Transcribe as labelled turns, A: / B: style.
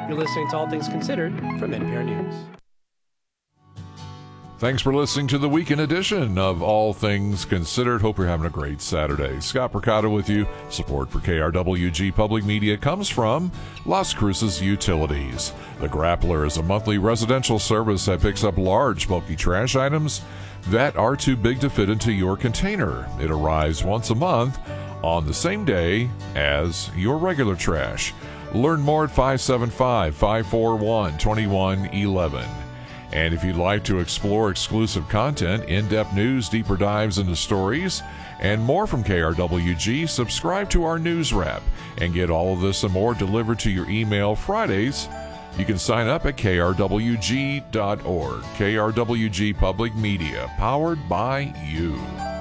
A: You're listening to All Things Considered from NPR News.
B: Thanks for listening to the weekend edition of All Things Considered. Hope you're having a great Saturday. Scott Percotta with you. Support for KRWG Public Media comes from Las Cruces Utilities. The Grappler is a monthly residential service that picks up large, bulky trash items that are too big to fit into your container. It arrives once a month on the same day as your regular trash. Learn more at 575-541-2111. And if you'd like to explore exclusive content, in-depth news, deeper dives into stories, and more from KRWG, subscribe to our news wrap and get all of this and more delivered to your email Fridays. You can sign up at krwg.org. KRWG Public Media, powered by you.